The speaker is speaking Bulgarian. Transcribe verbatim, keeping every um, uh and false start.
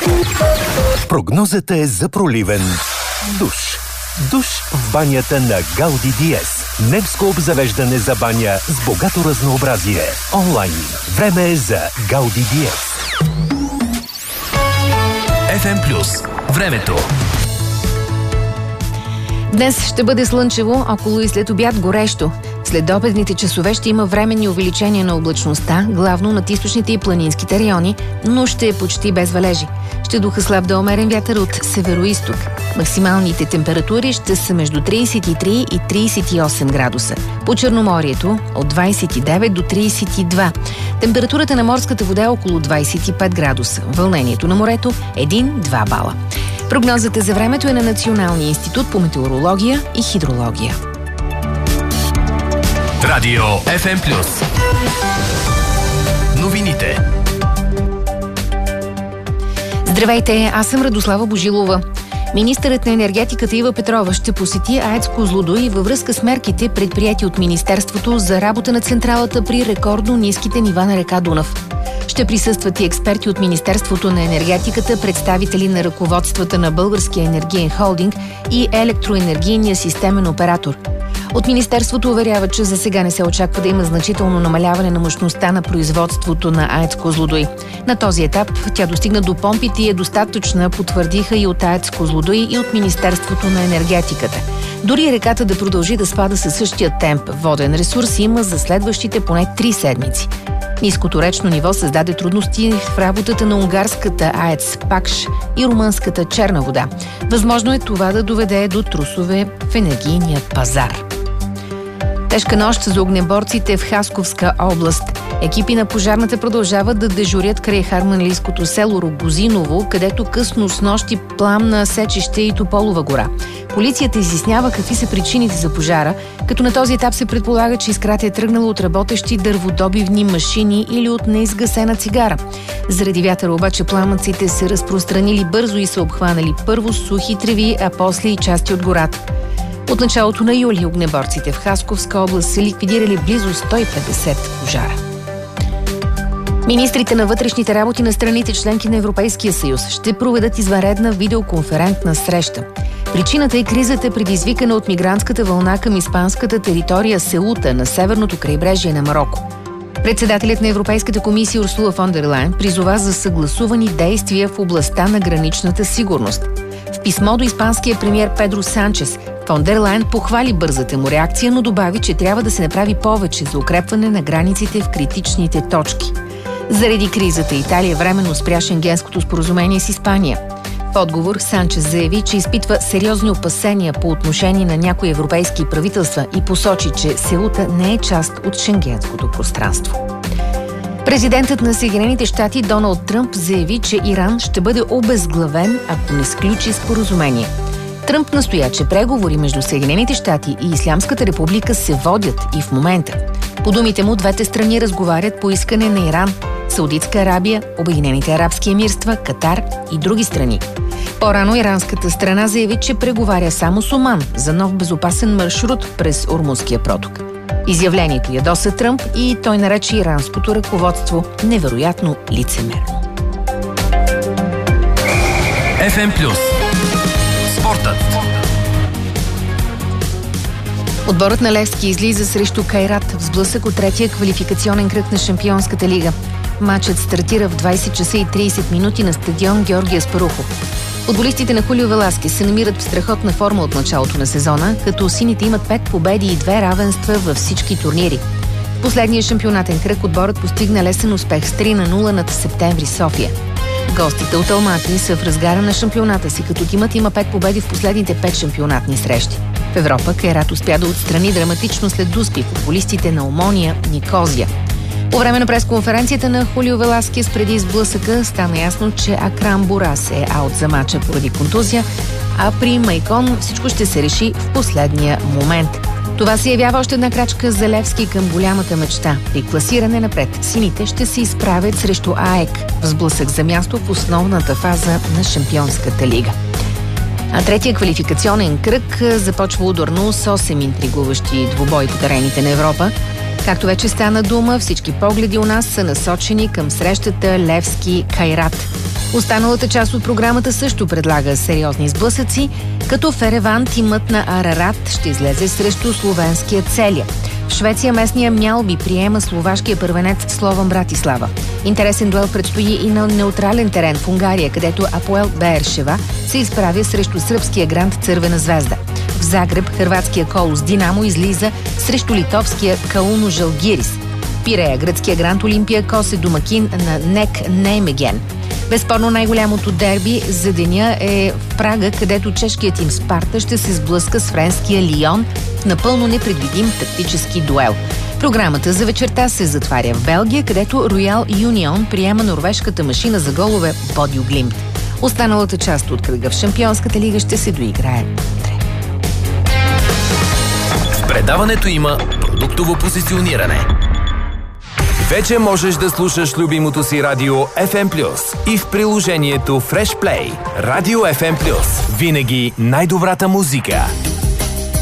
Прогнозата е за проливен душ. Душ в банята на Гауди Диез. Немско обзавеждане за баня с богато разнообразие. Онлайн. Време е за Гауди Диез. Еф Ем Плюс. Времето. Днес ще бъде слънчево, около и след обяд горещо. След обедните часове ще има временни увеличения на облачността, главно над източните и планинските райони, но ще е почти без валежи. Ще духа слаб до умерен вятър от северо-исток. Максималните температури ще са между трийсет и три и трийсет и осем градуса. По Черноморието от двайсет и девет до трийсет и два. Температурата на морската вода е около двайсет и пет градуса. Вълнението на морето един-два бала. Прогнозата за времето е на Националния институт по метеорология и хидрология. Радио Еф Ем Плюс. Новините. Здравейте, аз съм Радослава Божилова. Министърът на енергетиката Ива Петрова ще посети АЕЦ Козлодуй във връзка с мерките, предприети от Министерството за работа на централата при рекордно ниските нива на река Дунав. Ще присъстват и експерти от Министерството на енергетиката, представители на ръководствата на Българския енергиен холдинг и електроенергийния системен оператор. От Министерството уверява, че за сега не се очаква да има значително намаляване на мощността на производството на АЕЦ Козлодуй. На този етап тя достигна до помпите и е достатъчна, потвърдиха и от АЕЦ Козлодуй и от Министерството на енергетиката. Дори реката да продължи да спада със същия темп, воден ресурс има за следващите поне три седмици. Ниското речно ниво създаде трудности в работата на унгарската АЕЦ Пакш и румънската Черна вода. Възможно е това да доведе до трусове в енергийния пазар. Тежка нощ за огнеборците в Хасковска област. Екипи на пожарната продължават да дежурят край харманлийското село Рогозиново, където късно с нощи пламна сечище и Тополова гора. Полицията изяснява какви са причините за пожара, като на този етап се предполага, че искрата е тръгнала от работещи дърводобивни машини или от неизгасена цигара. Заради вятъра обаче пламъците се разпространили бързо и са обхванали първо сухи треви, а после и части от гората. От началото на юли огнеборците в Хасковска област са ликвидирали близо сто и петдесет пожара. Министрите на вътрешните работи на страните членки на Европейския съюз ще проведат извънредна видеоконферентна среща. Причината е кризата, предизвикана от мигрантската вълна към испанската територия Сеута на северното крайбрежие на Мароко. Председателят на Европейската комисия Урсула фон дер Лайен призова за съгласувани действия в областта на граничната сигурност. В писмо до испанския премиер Педро Санчес, фон дер Лайен похвали бързата му реакция, но добави, че трябва да се направи повече за укрепване на границите в критичните точки. Заради кризата Италия временно спря Шенгенското споразумение с Испания. В отговор Санчес заяви, че изпитва сериозни опасения по отношение на някои европейски правителства и посочи, че Сеута не е част от шенгенското пространство. Президентът на Съединените щати Доналд Тръмп заяви, че Иран ще бъде обезглавен, ако не сключи споразумение. Тръмп настоя, че преговори между Съединените щати и Ислямската република се водят и в момента. По думите му, двете страни разговарят по искане на Иран, Саудитска Арабия, Обединените арабски емирства, Катар и други страни. По-рано иранската страна заяви, че преговаря само с Оман за нов безопасен маршрут през Ормузския проток. Изявлението ядоса Тръмп и той нарече иранското ръководство невероятно лицемерно. Еф Ем Плюс. Спортът. Отборът на Левски излиза срещу Кайрат в сблъсък от третия квалификационен кръг на Шампионската лига. Матчът стартира в двайсет часа и трийсет минути на стадион Георги Аспарухов. Футболистите на Хулио Веласкес се намират в страхотна форма от началото на сезона, като сините имат пет победи и две равенства във всички турнири. В последния шампионатен кръг отборът постигна лесен успех с три на нула над Септември София. Гостите от Алмати са в разгара на шампионата си, като тимът има пет победи в последните пет шампионатни срещи. В Европа Кайрат успя да отстрани драматично след Дуспи футболистите на Омония Никозия. По време на пресконференцията на Хулио Веласкес преди сблъсъка стана ясно, че Акрам Бурас е аут за мача поради контузия, а при Майкон всичко ще се реши в последния момент. Това се явява още една крачка за Левски към голямата мечта. При класиране напред сините ще се изправят срещу АЕК в сблъсък за място в основната фаза на Шампионската лига. А третия квалификационен кръг започва ударно с осем интригуващи двубои по терените на Европа. Както вече стана дума, всички погледи у нас са насочени към срещата Левски-Кайрат. Останалата част от програмата също предлага сериозни сблъсъци, като в Ереван тимът на Арарат ще излезе срещу словенския Целия. В Швеция местния Мялби приема словашкия първенец Слован Братислава. Интересен дуел предстои и на неутрален терен в Унгария, където Апоел Бершева се изправя срещу сръбския Гранд Цървена звезда. В Загреб хърватския Колос Динамо излиза срещу литовския Кауно Жалгирис. Пирея гръцкия Гранд Олимпиакос е домакин на НЕК Неймеген. Безспорно най-голямото дерби за деня е в Прага, където чешкият тим Спарта ще се сблъска с френския Лион в напълно непредвидим тактически дуел. Програмата за вечерта се затваря в Белгия, където Роял Юнион приема норвежката машина за голове Бодю Глимт. Останалата част от кръга в Шампионската лига ще се доиграе утре. В предаването има продуктово позициониране. Вече можеш да слушаш любимото си радио еф ем плюс и в приложението Fresh Play. Радио еф ем плюс. Винаги най-добрата музика.